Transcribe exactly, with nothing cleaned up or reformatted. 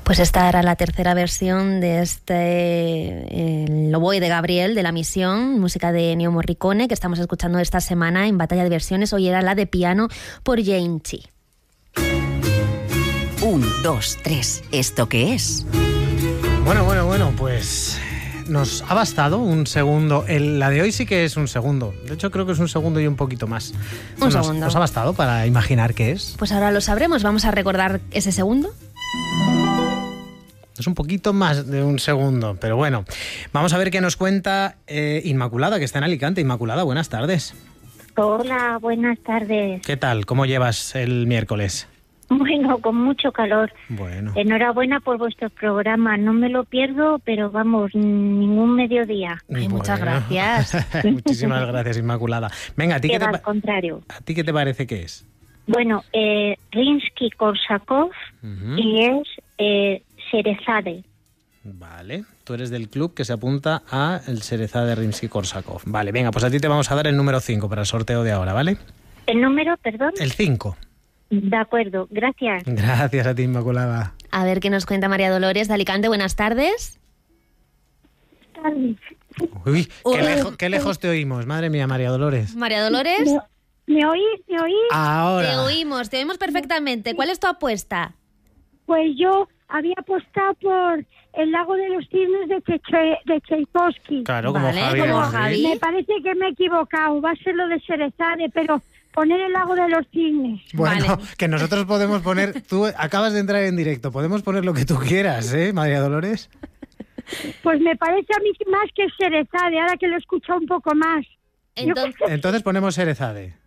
Pues esta era la tercera versión de este el Oboe de Gabriel, de La Misión, música de Ennio Morricone, que estamos escuchando esta semana en Batalla de Versiones. Hoy era la de piano por Jane Chi. Un, dos, tres. ¿Esto qué es? Bueno, bueno, bueno, pues nos ha bastado un segundo. El, la de hoy sí que es un segundo. De hecho, creo que es un segundo y un poquito más. Un nos, segundo. ¿Nos ha bastado para imaginar qué es? Pues ahora lo sabremos. Vamos a recordar ese segundo. Es un poquito más de un segundo, pero bueno. Vamos a ver qué nos cuenta eh, Inmaculada, que está en Alicante. Inmaculada, buenas tardes. Hola, buenas tardes. ¿Qué tal? ¿Cómo llevas el miércoles? Bueno, con mucho calor. Bueno. Enhorabuena por vuestro programa. No me lo pierdo, pero vamos, ningún mediodía. Ay, Bueno. muchas gracias. Muchísimas gracias, Inmaculada. Venga, ¿a ti qué, te, Al pa- contrario. ¿a ti qué te parece que es? Bueno, eh, Rimsky-Korsakov Ujú. y es eh, Cerezade. Vale, tú eres del club que se apunta a el Cerezade de Rimsky-Korsakov. Vale, venga, pues a ti te vamos a dar el número cinco para el sorteo de ahora, ¿vale? ¿El número, perdón? El cinco. De acuerdo, gracias. Gracias a ti, Inmaculada. A ver qué nos cuenta María Dolores de Alicante. Buenas tardes. Uy, qué, Uy. lejo- qué lejos te oímos, madre mía, María Dolores. María Dolores, ¿Me oís? ¿Me oís? te Ahora. oímos, te oímos perfectamente. ¿Cuál es tu apuesta? Pues yo había apostado por El lago de los cisnes de, Cheche- de Tchaikovsky. Claro, como Vale, Javi. como de Madrid. Javi. Me parece que me he equivocado. Va a ser lo de Cerezade, pero poner El lago de los cisnes. Bueno, Vale. que nosotros podemos poner... Tú acabas de entrar en directo, podemos poner lo que tú quieras, ¿eh, María Dolores? Pues me parece a mí más que Cerezade, ahora que lo he escuchado un poco más. Entonces, Entonces ponemos Cerezade.